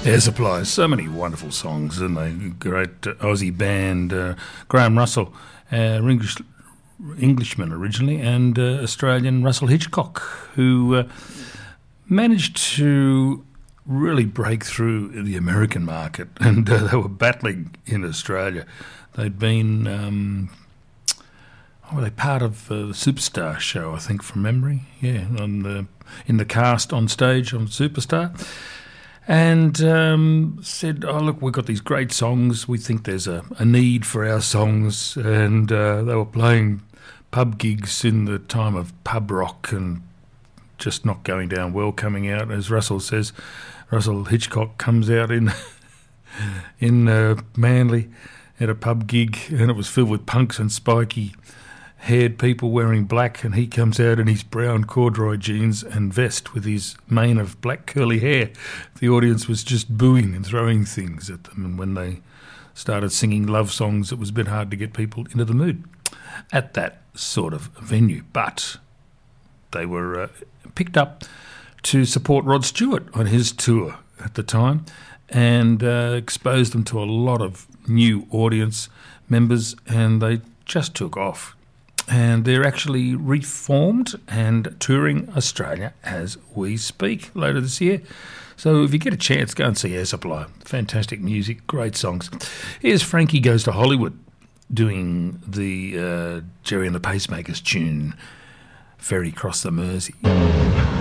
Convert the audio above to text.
Air Supply, so many wonderful songs, and they great Aussie band. Graham Russell, Englishman originally, and Australian Russell Hitchcock, who managed to really break through the American market, and they were battling in Australia. They'd been, were they part of the Superstar show, I think, from memory? Yeah, in the cast on stage on Superstar. And said, oh, look, we've got these great songs. We think there's a need for our songs. And they were playing pub gigs in the time of pub rock and just not going down well coming out. As Russell says, Russell Hitchcock comes out in Manly at a pub gig, and it was filled with punks and spiky-haired people wearing black, and he comes out in his brown corduroy jeans and vest with his mane of black curly hair. The audience was just booing and throwing things at them, and when they started singing love songs, it was a bit hard to get people into the mood at that sort of venue. But they were picked up to support Rod Stewart on his tour at the time, and exposed them to a lot of new audience members, and they just took off. And they're actually reformed and touring Australia as we speak later this year. So if you get a chance, go and see Air Supply. Fantastic music, great songs. Here's Frankie Goes to Hollywood doing the Jerry and the Pacemakers tune, Ferry Cross the Mersey.